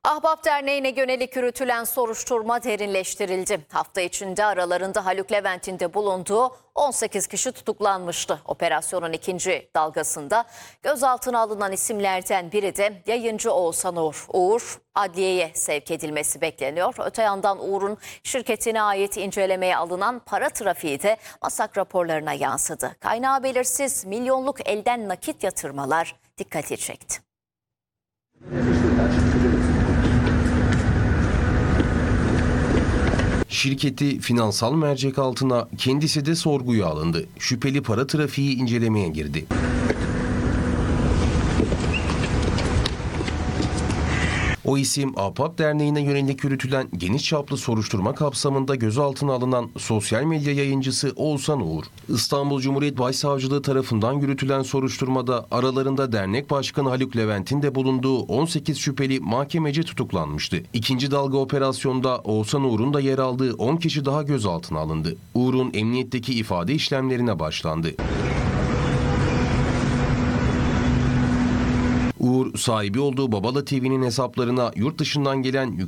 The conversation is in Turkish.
Ahbap Derneği'ne yönelik yürütülen soruşturma derinleştirildi. Hafta içinde aralarında Haluk Levent'in de bulunduğu 18 kişi tutuklanmıştı. Operasyonun ikinci dalgasında gözaltına alınan isimlerden biri de yayıncı Oğuzhan Uğur. Uğur adliyeye sevk edilmesi bekleniyor. Öte yandan Uğur'un şirketine ait incelemeye alınan para trafiği de masak raporlarına yansıdı. Kaynağı belirsiz milyonluk elden nakit yatırmalar dikkati çekti. Şirketi finansal mercek altına, kendisi de sorguya alındı. Şüpheli para trafiği incelemeye girdi. O isim Ahbap Derneği'ne yönelik yürütülen geniş çaplı soruşturma kapsamında gözaltına alınan sosyal medya yayıncısı Oğuzhan Uğur. İstanbul Cumhuriyet Başsavcılığı tarafından yürütülen soruşturmada aralarında dernek başkanı Haluk Levent'in de bulunduğu 18 şüpheli mahkemece tutuklanmıştı. İkinci dalga operasyonda Oğuzhan Uğur'un da yer aldığı 10 kişi daha gözaltına alındı. Uğur'un emniyetteki ifade işlemlerine başlandı. Uğur, sahibi olduğu Babala TV'nin hesaplarına yurt dışından gelen